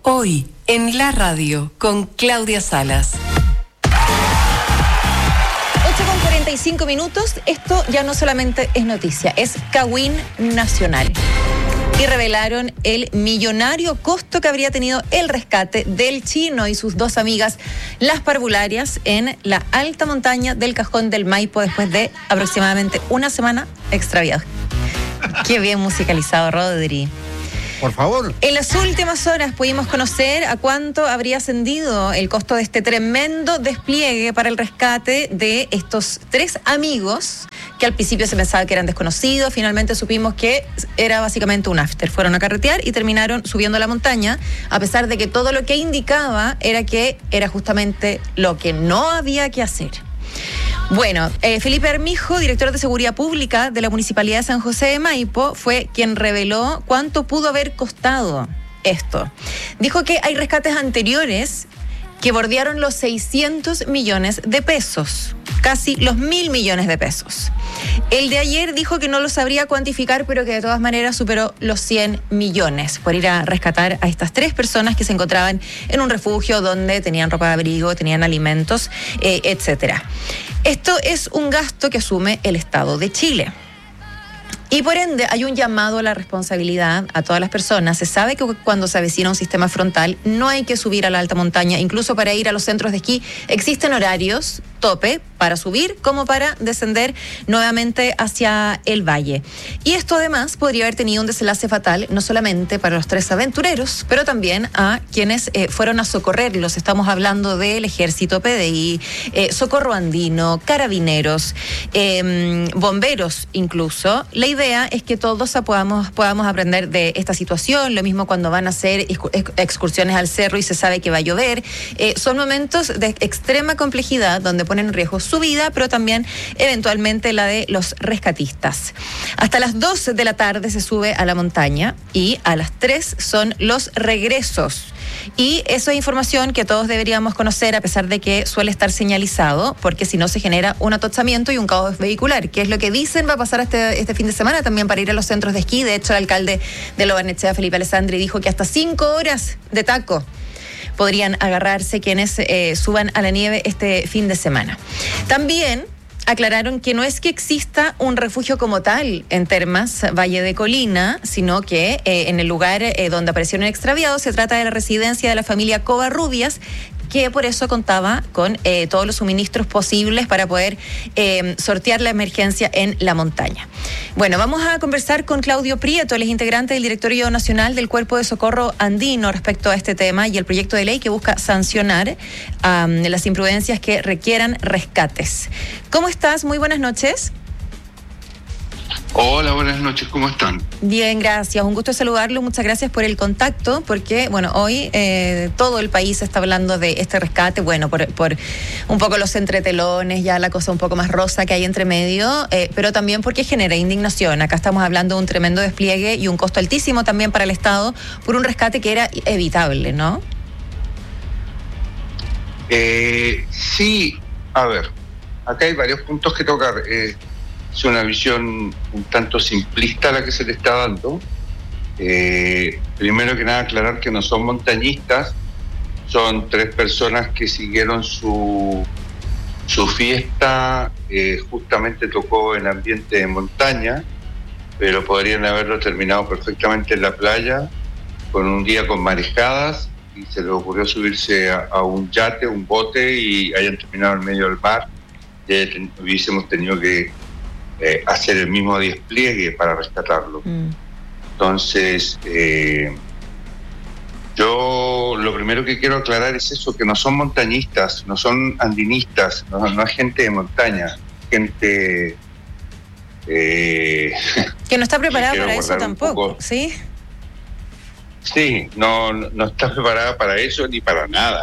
Hoy, en la radio, con Claudia Salas. 8:45. Esto ya no solamente es noticia, es Cagüín nacional. Y revelaron el millonario costo que habría tenido el rescate del chino y sus dos amigas, las parvularias, en la alta montaña del Cajón del Maipo después de aproximadamente una semana extraviados. Qué bien musicalizado, Rodri. Por favor. En las últimas horas pudimos conocer a cuánto habría ascendido el costo de este tremendo despliegue para el rescate de estos tres amigos que al principio se pensaba que eran desconocidos. Finalmente supimos que era básicamente un after. Fueron a carretear y terminaron subiendo la montaña, a pesar de que todo lo que indicaba era que era justamente lo que no había que hacer. Bueno, Felipe Armijo, director de Seguridad Pública de la Municipalidad de San José de Maipo, fue quien reveló cuánto pudo haber costado esto. Dijo que hay rescates anteriores que bordearon los 600 millones de pesos, casi los 1.000 millones de pesos. El de ayer dijo que no lo sabría cuantificar, pero que de todas maneras superó los 100 millones por ir a rescatar a estas tres personas que se encontraban en un refugio donde tenían ropa de abrigo, tenían alimentos, etcétera. Esto es un gasto que asume el Estado de Chile. Y por ende hay un llamado a la responsabilidad a todas las personas. Se sabe que cuando se avecina un sistema frontal no hay que subir a la alta montaña. Incluso para ir a los centros de esquí existen horarios tope para subir como para descender nuevamente hacia el valle. Y esto además podría haber tenido un desenlace fatal no solamente para los tres aventureros, pero también a quienes fueron a socorrerlos. Estamos hablando del Ejército, PDI, Socorro Andino, Carabineros, bomberos incluso. La idea es que todos podamos aprender de esta situación. Lo mismo cuando van a hacer excursiones al cerro y se sabe que va a llover. Son momentos de extrema complejidad donde ponen en riesgo su vida, pero también eventualmente la de los rescatistas. Hasta las 2 de la tarde se sube a la montaña y a las 3 son los regresos. Y eso es información que todos deberíamos conocer, a pesar de que suele estar señalizado, porque si no se genera un atochamiento y un caos vehicular, que es lo que dicen va a pasar este fin de semana también para ir a los centros de esquí. De hecho, el alcalde de Lo Barnechea, Felipe Alessandri, dijo que hasta 5 horas de taco podrían agarrarse quienes suban a la nieve este fin de semana. También aclararon que no es que exista un refugio como tal en Termas, Valle de Colina, sino que en el lugar donde aparecieron extraviados se trata de la residencia de la familia Covarrubias, que por eso contaba con todos los suministros posibles para poder sortear la emergencia en la montaña. Bueno, vamos a conversar con Claudio Prieto, él es integrante del Directorio Nacional del Cuerpo de Socorro Andino respecto a este tema y el proyecto de ley que busca sancionar las imprudencias que requieran rescates. ¿Cómo estás? Muy buenas noches. Hola, buenas noches, ¿cómo están? Bien, gracias, un gusto saludarlo, muchas gracias por el contacto, porque bueno, hoy todo el país está hablando de este rescate, bueno, por un poco los entretelones, ya la cosa un poco más rosa que hay entre medio, pero también porque genera indignación. Acá estamos hablando de un tremendo despliegue y un costo altísimo también para el Estado por un rescate que era evitable, ¿no? Sí, a ver, acá hay varios puntos que tocar. Es una visión un tanto simplista la que se le está dando. Primero que nada aclarar que no son montañistas, son tres personas que siguieron su fiesta, justamente tocó en ambiente de montaña, pero podrían haberlo terminado perfectamente en la playa, con un día con marejadas, y se les ocurrió subirse a un yate, un bote, y hayan terminado en medio del mar. Hubiésemos tenido que hacer el mismo despliegue para rescatarlo. Entonces, yo lo primero que quiero aclarar es eso, que no son montañistas, no son andinistas, no es gente de montaña, gente que no está preparada para eso tampoco, ¿sí? Sí, no está preparada para eso ni para nada.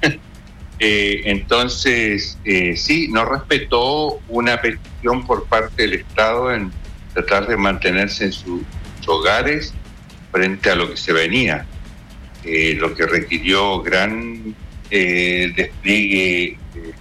Entonces, sí, no respetó una petición por parte del Estado en tratar de mantenerse en sus hogares frente a lo que se venía, lo que requirió gran despliegue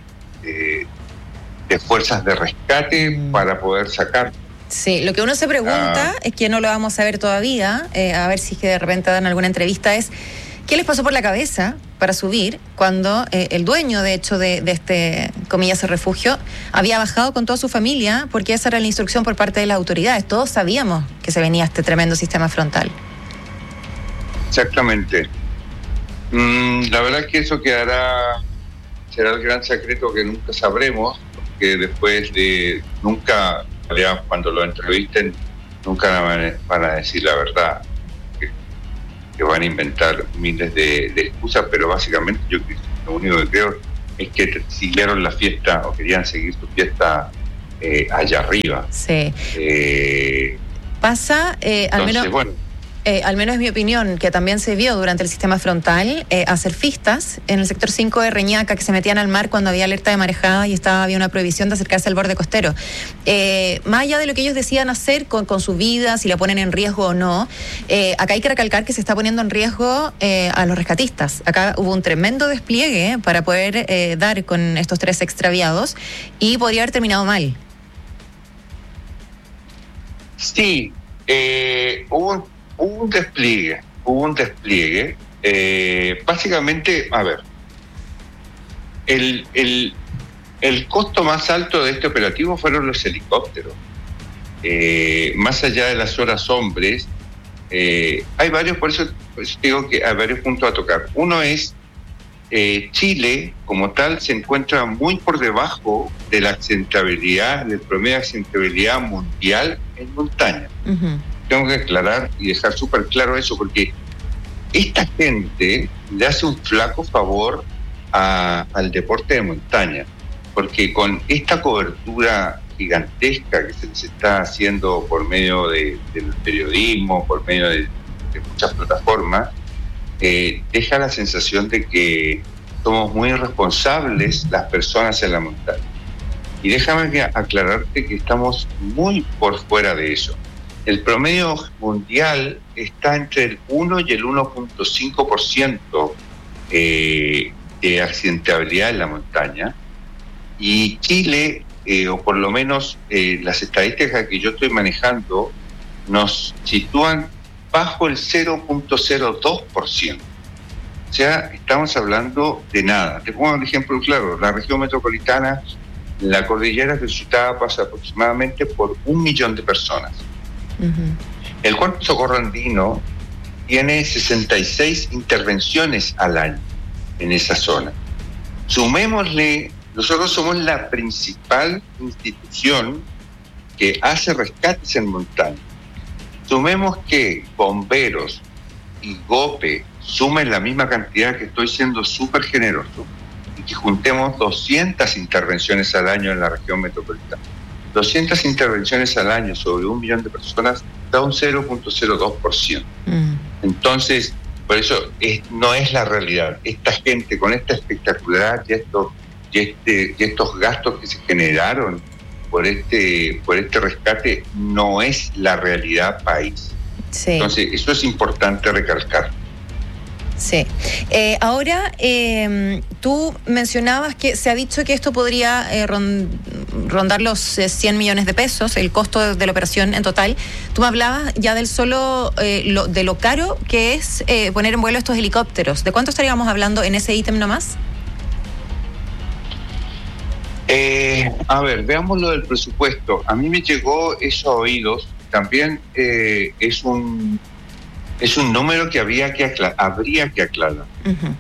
de fuerzas de rescate para poder sacar. Sí, lo que uno se pregunta es que no lo vamos a ver todavía, a ver si es que de repente dan alguna entrevista, es ¿Qué les pasó por la cabeza para subir cuando el dueño, de hecho, de este, comillas, refugio, había bajado con toda su familia porque esa era la instrucción por parte de las autoridades? Todos sabíamos que se venía este tremendo sistema frontal. Exactamente. La verdad es que eso será el gran secreto que nunca sabremos, porque después de nunca, cuando lo entrevisten, nunca van a decir la verdad, que van a inventar miles de excusas, pero básicamente yo lo único que creo es que siguieron la fiesta o querían seguir su fiesta allá arriba. Sí. Pasa, al menos... Bueno, al menos es mi opinión, que también se vio durante el sistema frontal a surfistas en el sector 5 de Reñaca que se metían al mar cuando había alerta de marejada y había una prohibición de acercarse al borde costero. Más allá de lo que ellos decían hacer con su vida, si la ponen en riesgo o no, acá hay que recalcar que se está poniendo en riesgo a los rescatistas. Acá hubo un tremendo despliegue para poder dar con estos 3 extraviados y podría haber terminado mal. Sí, hubo un despliegue. Básicamente, a ver, el costo más alto de este operativo fueron los helicópteros. Más allá de las horas hombres, hay varios, por eso digo que hay varios puntos a tocar. Uno es, Chile, como tal, se encuentra muy por debajo de la accidentabilidad, del promedio de accidentabilidad mundial en montaña. Uh-huh. Tengo que aclarar y dejar súper claro eso, porque esta gente le hace un flaco favor al deporte de montaña, porque con esta cobertura gigantesca que se les está haciendo por medio del periodismo, por medio de muchas plataformas, deja la sensación de que somos muy irresponsables las personas en la montaña. Y déjame aclararte que estamos muy por fuera de eso. El promedio mundial está entre el 1 y el 1.5% de accidentabilidad en la montaña, y Chile, o por lo menos las estadísticas que yo estoy manejando, nos sitúan bajo el 0.02%. O sea, estamos hablando de nada. Te pongo un ejemplo claro. La región metropolitana, la cordillera de Chutá, pasa aproximadamente por 1 millón de personas. Uh-huh. El Cuerpo de Socorro Andino tiene 66 intervenciones al año en esa zona. Sumémosle, nosotros somos la principal institución que hace rescates en montaña. Sumemos que bomberos y GOPE sumen la misma cantidad, que estoy siendo súper generoso, y que juntemos 200 intervenciones al año en la región metropolitana. 200 intervenciones al año sobre 1 millón de personas da un 0.02%. Entonces, por eso no es la realidad. Esta gente con esta espectacularidad y estos gastos que se generaron por este rescate no es la realidad país. Sí. Entonces, eso es importante recalcar. Sí. Ahora, tú mencionabas que se ha dicho que esto podría rondar los 100 millones de pesos, el costo de la operación en total. Tú me hablabas ya del solo, de lo caro que es poner en vuelo estos helicópteros. ¿De cuánto estaríamos hablando en ese ítem nomás? A ver, veamos lo del presupuesto. A mí me llegó eso a oídos. También es un número que habría que aclarar, uh-huh.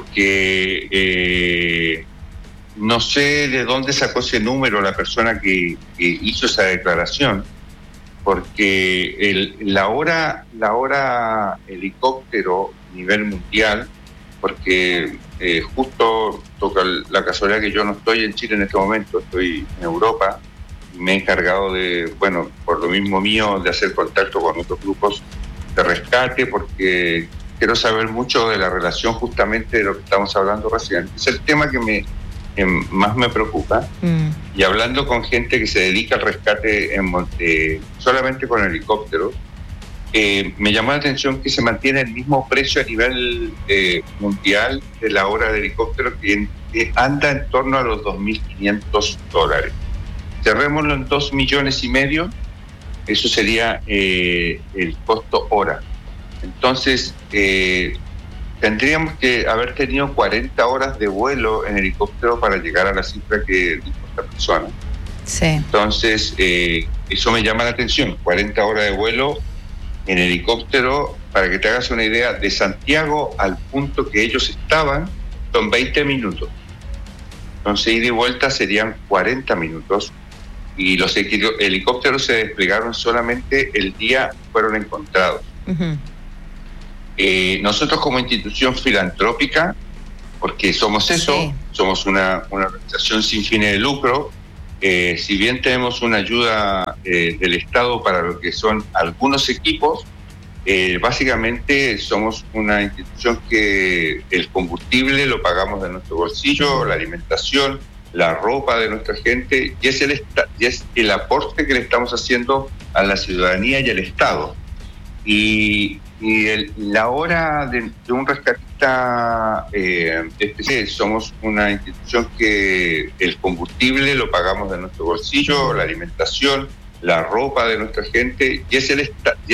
Porque no sé de dónde sacó ese número la persona que hizo esa declaración, porque la hora helicóptero a nivel mundial, porque justo toca la casualidad que yo no estoy en Chile en este momento, estoy en Europa, y me he encargado por lo mismo mío, de hacer contacto con otros grupos de rescate, porque quiero saber mucho de la relación justamente de lo que estamos hablando recién. Es el tema que más me preocupa. Y hablando con gente que se dedica al rescate solamente con helicópteros, me llamó la atención que se mantiene el mismo precio a nivel mundial de la hora de helicóptero, que anda en torno a los $2.500. Cerrémoslo en 2,5 millones. Eso sería el costo hora. Entonces, tendríamos que haber tenido 40 horas de vuelo en helicóptero para llegar a la cifra que dijo esta persona. Sí. Entonces, eso me llama la atención, 40 horas de vuelo en helicóptero, para que te hagas una idea, de Santiago al punto que ellos estaban, son 20 minutos. Entonces, ida y vuelta serían 40 minutos, y los helicópteros se desplegaron solamente el día que fueron encontrados. Uh-huh. Nosotros como institución filantrópica, porque somos eso, sí, somos una organización sin fines de lucro, si bien tenemos una ayuda del Estado para lo que son algunos equipos, básicamente somos una institución que el combustible lo pagamos de nuestro bolsillo, la alimentación, la ropa de nuestra gente, y es el aporte que le estamos haciendo a la ciudadanía y al Estado. Y la hora de un rescatista especial, somos una institución que el combustible lo pagamos de nuestro bolsillo, la alimentación, la ropa de nuestra gente, y es